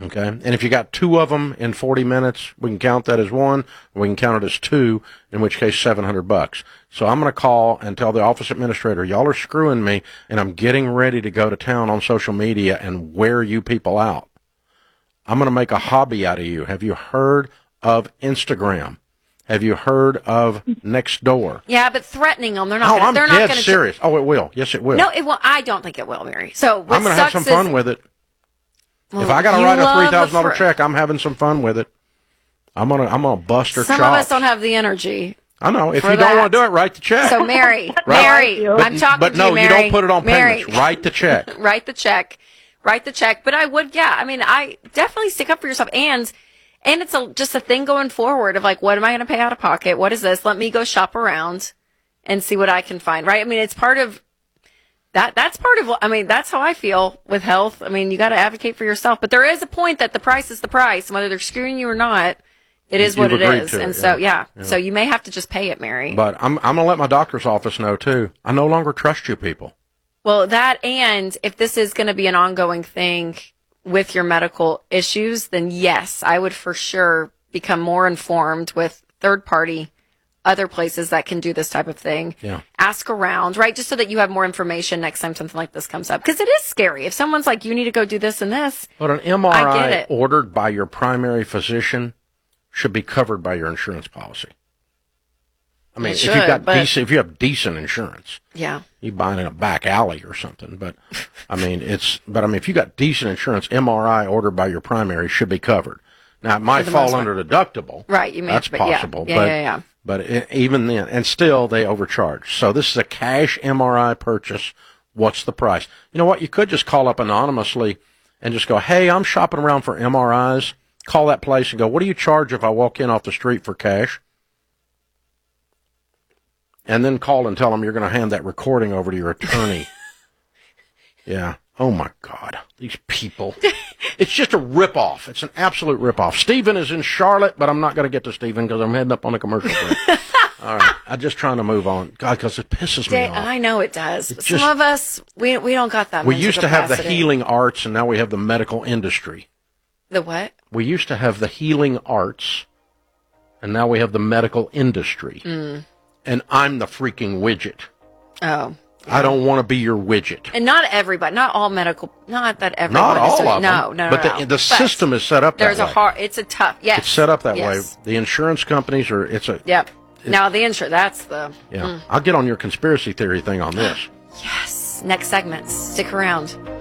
Okay, and if you got 2 of them in 40 minutes, we can count that as 1, or we can count it as 2, in which case $700. So I'm going to call and tell the office administrator, y'all are screwing me, and I'm getting ready to go to town on social media and wear you people out. I'm going to make a hobby out of you. Have you heard of Instagram? Have you heard of Nextdoor? Yeah, but threatening them, they're not. Oh, I'm they're dead not serious. Oh, it will. Yes, it will. No, it will. I don't think it will, Mary. So I'm going to have some fun with it. Well, if I got to write a $3,000 check, I'm having some fun with it. I'm gonna bust her chops. Some of us don't have the energy. I know. If you don't want to do it, write the check. So, Mary, right? Mary, I'm talking but to no, you, Mary. you don't put it on Mary. payments. Write the check. Write the check. Write the check. But I would, yeah. I mean, I definitely stick up for yourself. And it's just a thing going forward of like, what am I going to pay out of pocket? What is this? Let me go shop around and see what I can find, right? I mean, it's part of that's part of, I mean, that's how I feel with health. I mean, you got to advocate for yourself, but there is a point that the price is the price, and whether they're screwing you or not, it is what it is. And so, so you may have to just pay it, Mary. But I'm going to let my doctor's office know too. I no longer trust you people. Well, that, and if this is going to be an ongoing thing with your medical issues, then yes, I would for sure become more informed with third party other places that can do this type of thing. Yeah. Ask around, right? Just so that you have more information next time something like this comes up. Because it is scary. If someone's like, you need to go do this and this. But an MRI ordered by your primary physician should be covered by your insurance policy. I mean, if you have decent insurance. Yeah. You buy it in a back alley or something. But I mean, if you got decent insurance, MRI ordered by your primary should be covered. Now, it might fall under deductible. Right. That's possible. Yeah. But even then, and still they overcharge. So this is a cash MRI purchase. What's the price? You know what? You could just call up anonymously and just go, hey, I'm shopping around for MRIs. Call that place and go, what do you charge if I walk in off the street for cash? And then call and tell them you're going to hand that recording over to your attorney. Yeah. Oh, my God. These people. It's just a ripoff. It's an absolute ripoff. Stephen is in Charlotte, but I'm not going to get to Stephen because I'm heading up on a commercial break. All right. I'm just trying to move on. God, because it pisses me off. I know it does. Some of us, we don't got that We used to have the healing arts, and now we have the medical industry. The what? We used to have the healing arts, and now we have the medical industry. And I'm the freaking widget. Oh. I don't want to be your widget. And not everybody, not all medical, not that everyone. Not all of them. No. But the system is set up that way. It's a tough, yes. It's set up that way. The insurance companies are, Yep. Now the insurance, that's the. Yeah. I'll get on your conspiracy theory thing on this. Yes. Next segment. Stick around.